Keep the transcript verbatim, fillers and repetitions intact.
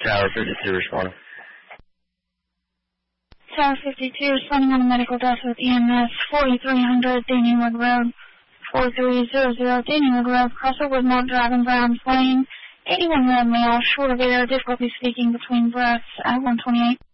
Tower fifty-two responding. Tower fifty-two responding on a medical death with E M S forty-three hundred Dannywood Road, four three zero zero Dannywood Road, crossover with Mount Dragon Brown plane, eighty-one year old male, short of air, difficulty speaking between breaths at one twenty-eight.